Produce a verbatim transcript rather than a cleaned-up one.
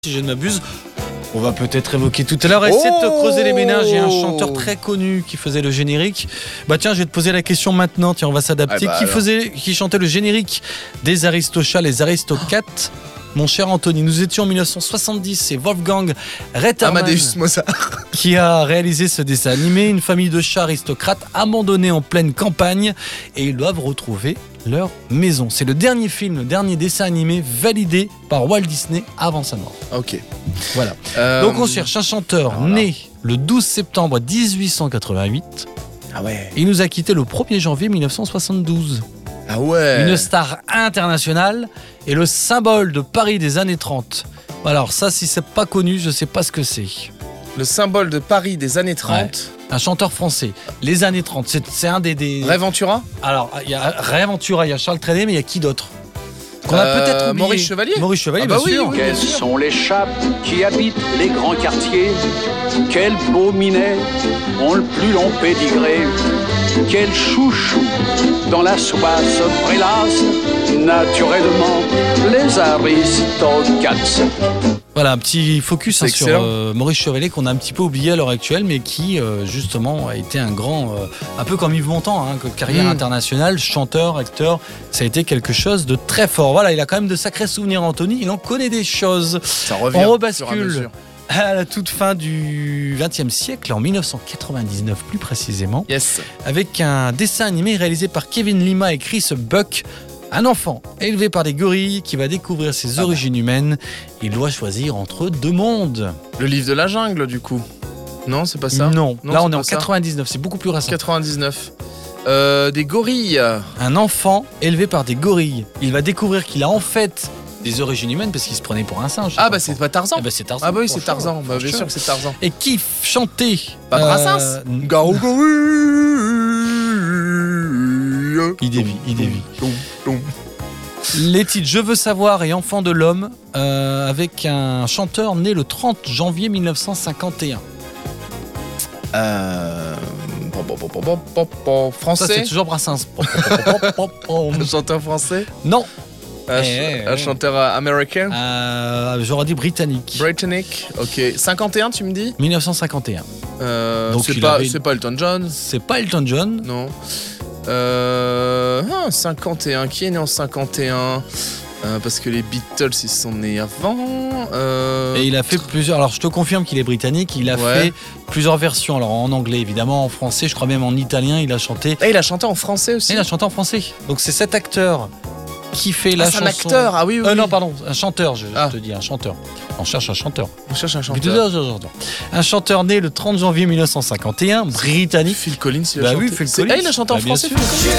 Si je ne m'abuse, on va peut-être évoquer tout à l'heure. Essaie oh de creuser les méninges. Il y a un chanteur très connu qui faisait le générique. Bah tiens, je vais te poser la question maintenant. Tiens, on va s'adapter. Ah bah qui alors. faisait, qui chantait le générique des Aristochats, les Aristocates? Mon cher Anthony, nous étions en dix-neuf cent soixante-dix, c'est Wolfgang Rettermann Amadeus Mozart qui a réalisé ce dessin animé. Une famille de chats aristocrates abandonnés en pleine campagne et ils doivent retrouver leur maison. C'est le dernier film, le dernier dessin animé validé par Walt Disney avant sa mort. Ok. Voilà. Euh... Donc on cherche un chanteur voilà. né le douze septembre dix-huit cent quatre-vingt-huit. Ah ouais. Il nous a quitté le premier janvier mille neuf cent soixante-douze. Ah ouais. Une star internationale et le symbole de Paris des années trente. Alors ça, si c'est pas connu, je sais pas ce que c'est. Le symbole de Paris des années trente. Ouais. Un chanteur français. Les années trente, c'est, c'est un des... des... Ray Ventura. Alors, il y a Ray Ventura, il y a Charles Trenet, mais il y a qui d'autre qu'on a euh, peut-être oublié. Maurice Chevalier. Maurice Chevalier, ah bah bien oui, sûr. oui, Quels sont les chats qui habitent les grands quartiers? Quel beau minet ont le plus long pédigré? Quel chouchou dans la soupasse prélasse? Naturellement, les Aristocates. Voilà, un petit focus hein, sur euh, Maurice Chevalier qu'on a un petit peu oublié à l'heure actuelle, mais qui euh, justement a été un grand, euh, un peu comme Yves Montand, hein, carrière mmh. internationale, chanteur, acteur, ça a été quelque chose de très fort. Voilà, il a quand même de sacrés souvenirs, Anthony, il en connaît des choses. Ça revient. On rebascule à la toute fin du vingtième siècle, en mille neuf cent quatre-vingt-dix-neuf plus précisément, yes. avec un dessin animé réalisé par Kevin Lima et Chris Buck. Un enfant élevé par des gorilles qui va découvrir ses ah origines bah. humaines. Il doit choisir entre deux mondes. Le livre de la jungle, du coup. Non, c'est pas ça. Non, non là on est en quatre-vingt-dix-neuf, c'est beaucoup plus récent. quatre-vingt-dix-neuf. Euh, des gorilles. Un enfant élevé par des gorilles. Il va découvrir qu'il a en fait des origines humaines parce qu'il se prenait pour un singe. Ah bah c'est pas Tarzan. Ah bah c'est Tarzan. Ah bah oui c'est Tarzan. Bah, bien sûr que c'est Tarzan. Et qui chantait Pas Brassens. Garou Il dévie, il dévie. Les titres Je veux savoir et Enfant de l'homme euh, avec un chanteur né le trente janvier mille neuf cent cinquante et un. Euh... Français. Ça c'est toujours Brassens. Un chanteur français. Non. Un, ch- un chanteur américain. euh, J'aurais dit britannique. Britannique, ok. cinquante et un tu me dis mille neuf cent cinquante et un. Euh, Donc c'est pas, avait... c'est pas Elton John. C'est pas Elton John. Non. Euh, ah, cinquante et un, qui est né en cinquante et un euh, parce que les Beatles ils sont nés avant. Euh... Et il a fait plusieurs. Alors je te confirme qu'il est britannique. Il a ouais. fait plusieurs versions. Alors en anglais évidemment, en français, je crois même en italien. Il a chanté. Et il a chanté en français aussi. Et il a chanté en français. Donc c'est cet acteur qui fait la ah, chanson. C'est un acteur. Ah oui oui. Euh, oui. Non pardon, un chanteur. Je, ah. je te dis un chanteur. On cherche un chanteur. On cherche un chanteur. Un chanteur né le trente janvier mille neuf cent cinquante et un, britannique. Phil Collins, il a bah chanté. Oui, Phil Collins. Ah, il a chanté en bah, français. Phil Collins.